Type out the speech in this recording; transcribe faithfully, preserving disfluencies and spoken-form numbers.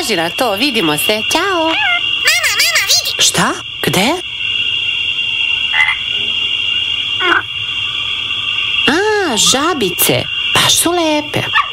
važi na to, vidimo se, ćao. Mama, mama, vidi. Šta? Gde? A, žabice, baš su lepe.